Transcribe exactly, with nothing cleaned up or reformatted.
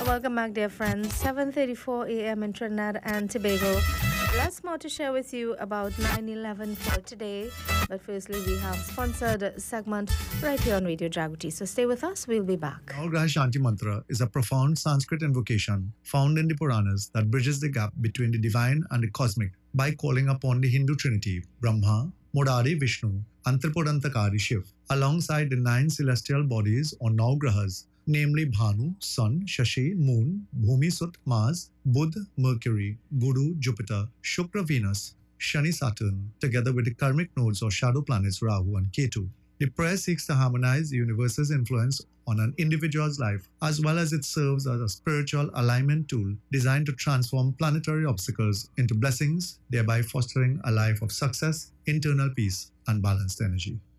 Welcome back, dear friends. seven thirty-four a.m. in Trinidad and Tobago. Lots more to share with you about nine eleven for today. But firstly, we have sponsored segment right here on Radio Jagriti. So stay with us. We'll be back. Navagraha Shanti Mantra is a profound Sanskrit invocation found in the Puranas that bridges the gap between the divine and the cosmic by calling upon the Hindu trinity Brahma, Murari Vishnu, and Tripurantakari Shiv, alongside the nine celestial bodies or Navagrahas, namely Bhanu, Sun, Shashi, Moon, Bhumi, Sut, Mars, Budh, Mercury, Guru, Jupiter, Shukra, Venus, Shani, Saturn, together with the karmic nodes or shadow planets Rahu and Ketu. The prayer seeks to harmonize the universe's influence on an individual's life, as well as it serves as a spiritual alignment tool designed to transform planetary obstacles into blessings, thereby fostering a life of success, internal peace, and balanced energy.